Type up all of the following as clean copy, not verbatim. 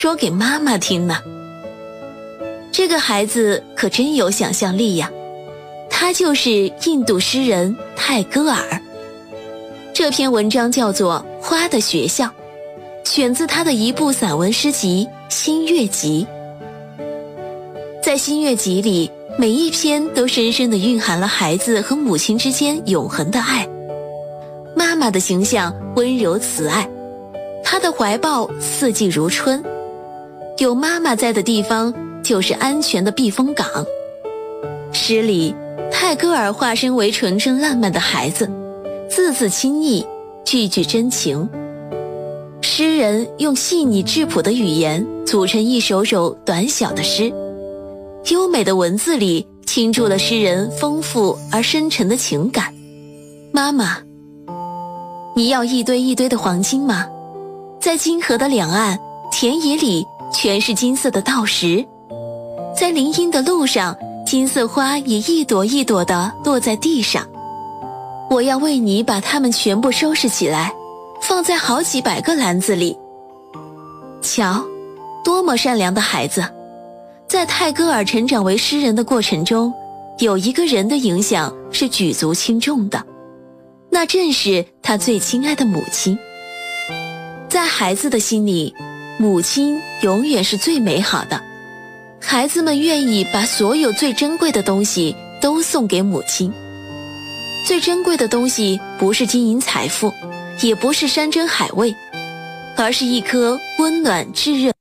说给妈妈听呢。这个孩子可真有想象力呀，他就是印度诗人泰戈尔。这篇文章叫做《花的学校》，选自他的一部散文诗集《新月集》。在《新月集》里，每一篇都深深地蕴含了孩子和母亲之间永恒的爱。妈妈的形象温柔慈爱，她的怀抱四季如春，有妈妈在的地方就是安全的避风港。诗里，泰戈尔化身为纯真烂漫的孩子，字字亲昵，句句真情。诗人用细腻质朴的语言组成一首首短小的诗，优美的文字里倾注了诗人丰富而深沉的情感。妈妈，你要一堆一堆的黄金吗？在金河的两岸，田野里全是金色的稻石，在林荫的路上，金色花也一朵一朵地落在地上。我要为你把它们全部收拾起来，放在好几百个篮子里。瞧，多么善良的孩子！在泰戈尔成长为诗人的过程中，有一个人的影响是举足轻重的，那正是他最亲爱的母亲。在孩子的心里，母亲永远是最美好的，孩子们愿意把所有最珍贵的东西都送给母亲。最珍贵的东西不是金银财富，也不是山珍海味，而是一颗温暖炙热。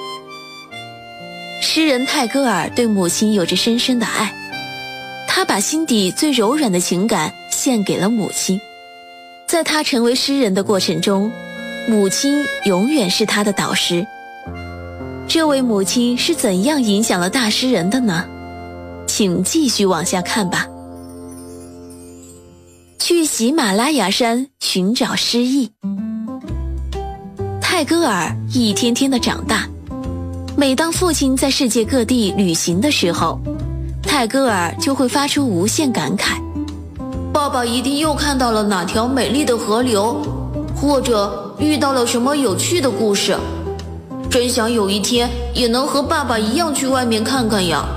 诗人泰戈尔对母亲有着深深的爱，他把心底最柔软的情感献给了母亲。在他成为诗人的过程中，母亲永远是他的导师。这位母亲是怎样影响了大诗人的呢？请继续往下看吧。去喜马拉雅山寻找诗意。泰戈尔一天天的长大，每当父亲在世界各地旅行的时候，泰戈尔就会发出无限感慨。爸爸一定又看到了哪条美丽的河流，或者遇到了什么有趣的故事。真想有一天也能和爸爸一样去外面看看呀。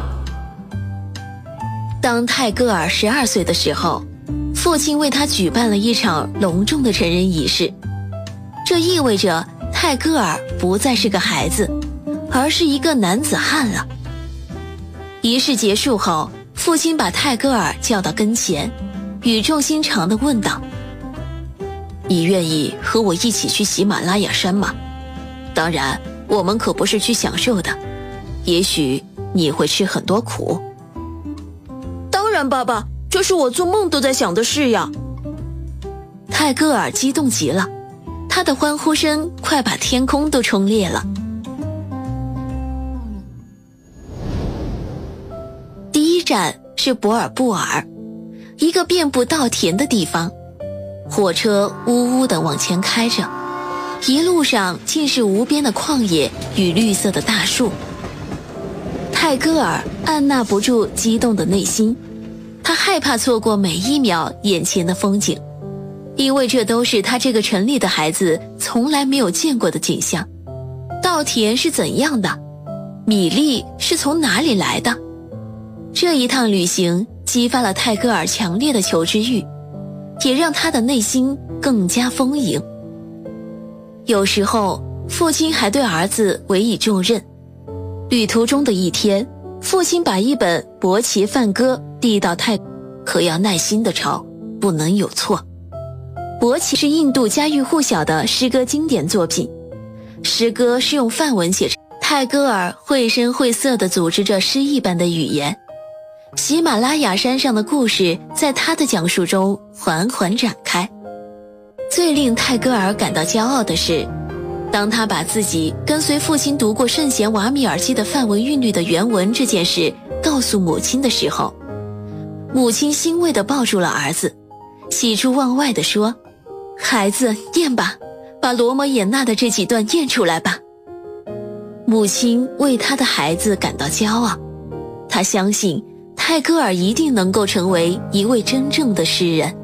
当泰戈尔12岁的时候，父亲为他举办了一场隆重的成人仪式。这意味着泰戈尔不再是个孩子，而是一个男子汉了。仪式结束后，父亲把泰戈尔叫到跟前，语重心长地问道：你愿意和我一起去喜马拉雅山吗？当然，我们可不是去享受的，也许你会吃很多苦。当然，爸爸，这是我做梦都在想的事呀。泰戈尔激动极了，他的欢呼声快把天空都冲裂了。第一站是博尔布尔，一个遍布稻田的地方。火车呜呜地往前开着，一路上尽是无边的旷野与绿色的大树。泰戈尔按捺不住激动的内心，他害怕错过每一秒眼前的风景，因为这都是他这个城里的孩子从来没有见过的景象。稻田是怎样的？米粒是从哪里来的？这一趟旅行激发了泰戈尔强烈的求知欲，也让他的内心更加丰盈。有时候，父亲还对儿子委以重任。旅途中的一天，父亲把一本《伯奇梵歌》递到泰戈尔，可要耐心地抄，不能有错。伯奇是印度家喻户晓的诗歌经典作品，诗歌是用梵文写成，泰戈尔绘声绘色地组织着诗一般的语言。喜马拉雅山上的故事在他的讲述中缓缓展开。最令泰戈尔感到骄傲的是，当他把自己跟随父亲读过圣贤瓦米尔记的梵文韵律的原文这件事告诉母亲的时候，母亲欣慰地抱住了儿子，喜出望外地说：孩子，念吧，把罗摩衍那的这几段念出来吧。母亲为他的孩子感到骄傲，她相信泰戈尔一定能够成为一位真正的诗人。